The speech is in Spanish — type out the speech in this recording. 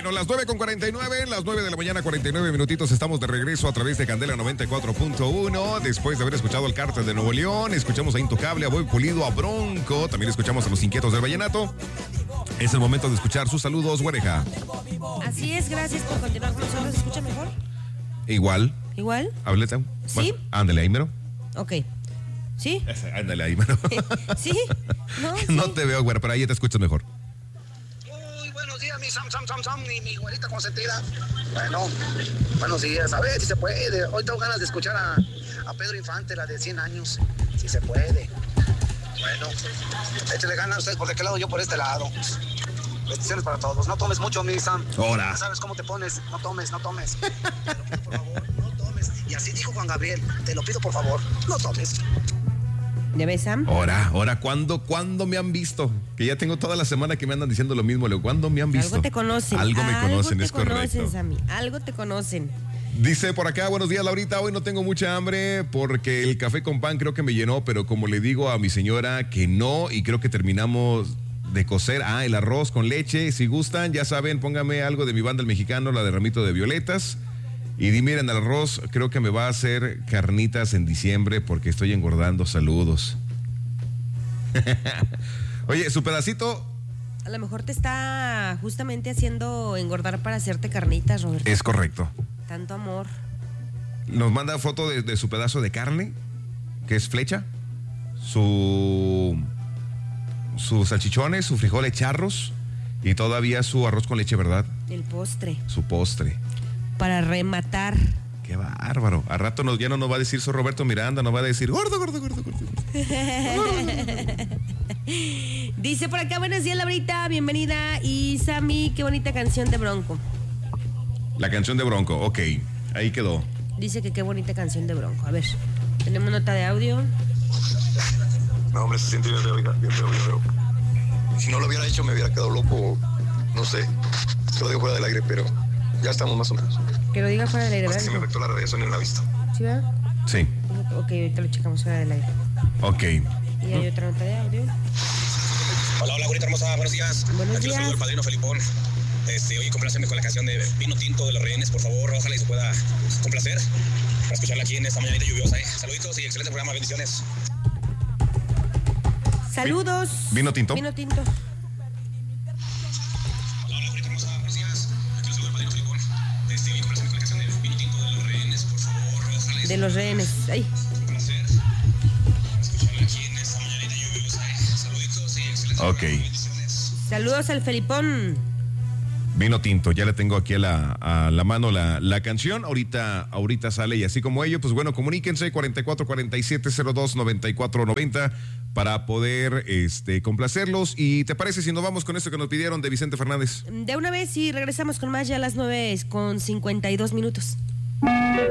Bueno, las 9:49, las 9 de la mañana, 49 minutitos. Estamos de regreso a través de Candela 94.1. Después de haber escuchado el Cártel de Nuevo León, escuchamos a Intocable, a Boy Pulido, a Bronco. También escuchamos a Los Inquietos del Vallenato. Es el momento de escuchar sus saludos, güereja. Así es, gracias por continuar con nosotros. ¿Se escucha mejor? Igual. ¿Igual? Háblete. ¿Sí? Bueno, ándale ahí, mero. Ok. ¿Sí? Ándale ahí, mero. ¿Sí? No, sí. No te veo, güera, pero ahí te escuchas mejor. Uy, buenos días, mi Sam, mi güerita consentida. Bueno, buenos días. A ver si se puede. Hoy tengo ganas de escuchar a Pedro Infante, la de 100 años. Si se puede. Bueno, échale ganas ustedes por de qué lado, yo por este lado. Bendiciones para todos. No tomes mucho, mi Sam. Ahora. Ya sabes cómo te pones. No tomes. Te lo pido, por favor, no tomes. Y así dijo Juan Gabriel. Te lo pido, por favor, no tomes. ¿Ya ves, Sam? Ahora, ¿cuándo me han visto? Que ya tengo toda la semana que me andan diciendo lo mismo, Leo. ¿Cuándo me han visto? Algo te conocen. Algo me conocen, es correcto. Algo te conocen, Sammy. Algo te conocen. Dice por acá, buenos días, Laurita. Hoy no tengo mucha hambre porque el café con pan creo que me llenó, pero como le digo a mi señora que no, y creo que terminamos de cocer. El arroz con leche. Si gustan, ya saben, póngame algo de mi banda El Mexicano, la de Ramito de Violetas. Y miren, el arroz creo que me va a hacer carnitas en diciembre porque estoy engordando. Saludos. Oye, su pedacito. A lo mejor te está justamente haciendo engordar para hacerte carnitas, Roberto. Es correcto. Tanto amor. Nos manda foto de su pedazo de carne, que es flecha, sus salchichones, su frijoles charros y todavía su arroz con leche, ¿verdad? El postre. Su postre. Para rematar. Qué bárbaro. A rato ya no nos va a decir soy Roberto Miranda, nos va a decir gordo. Dice por acá, buenos días, Laurita, bienvenida. Y Sammy, qué bonita canción de Bronco. La canción de Bronco, ok, ahí quedó. Dice que qué bonita canción de Bronco. A ver, tenemos nota de audio. No, hombre, se siente bien feo. Si no lo hubiera hecho, me hubiera quedado loco, no sé. Se lo digo fuera del aire, pero ya estamos más o menos. Que lo diga fuera del aire, Porque ¿verdad? si me afectó la radiación en la vista. ¿Sí, verdad? Sí. Ok, ahorita lo checamos fuera del aire. Ok. Y hay otra nota de audio. Hola, güerita hermosa, buenos días. Buenos Aquí días. los saludo el padrino Felipón. Oye, compláceme con la canción de Vino Tinto de Los Rehenes, por favor. Ojalá y se pueda complacer para escucharla aquí en esta mañanita lluviosa. Saluditos y excelente programa, bendiciones. Saludos. ¿Vino tinto? Vino tinto. Hola, güerita hermosa, buenos días. Aquí los saludo el padrino Felipón. Oye, compláceme con la canción de Vino Tinto de Los Rehenes, por favor. Ojalá y De Los Rehenes. Ay. complacer para escucharla aquí en esta mañanita lluviosa. Saluditos y excelente Ok. programa, bendiciones. Saludos al Felipón. Vino tinto, ya le tengo aquí a la mano la canción, ahorita sale y así como ello, pues bueno, comuníquense 4447-029490 para poder complacerlos. ¿Y te parece si nos vamos con esto que nos pidieron de Vicente Fernández? De una vez y regresamos con más ya a las 9:52.